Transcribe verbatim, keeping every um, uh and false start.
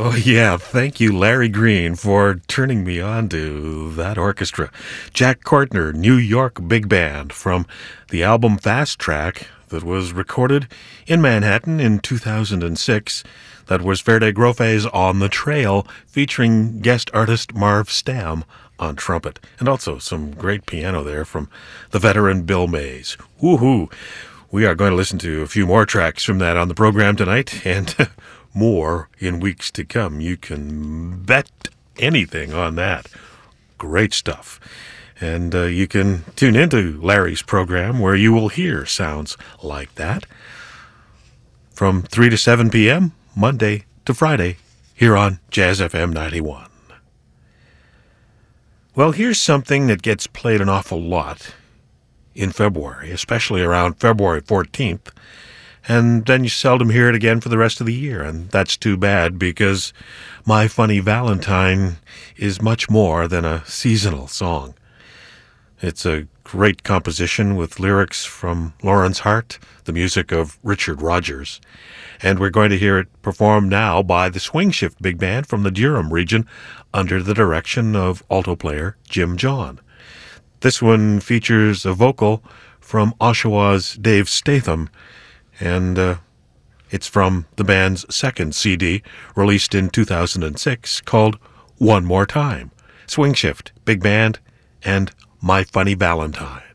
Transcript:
Oh, yeah. Thank you, Larry Green, for turning me on to that orchestra. Jack Courtner, New York Big Band, from the album Fast Track that was recorded in Manhattan in two thousand six. That was Verde Grofe's On the Trail, featuring guest artist Marv Stam on trumpet. And also some great piano there from the veteran Bill Mays. Woohoo! We are going to listen to a few more tracks from that on the program tonight, and more in weeks to come. You can bet anything on that. Great stuff. And uh, you can tune into Larry's program where you will hear sounds like that from three to seven p.m., Monday to Friday, here on Jazz F M ninety-one. Well, here's something that gets played an awful lot in February, especially around February fourteenth. And then you seldom hear it again for the rest of the year, and that's too bad, because My Funny Valentine is much more than a seasonal song. It's a great composition with lyrics from Lawrence Hart, the music of Richard Rodgers, and we're going to hear it performed now by the Swing Shift Big Band from the Durham region under the direction of alto player Jim John. This one features a vocal from Oshawa's Dave Statham, and uh, it's from the band's second C D, released in two thousand six, called One More Time. Swing Shift, Big Band, and My Funny Valentine.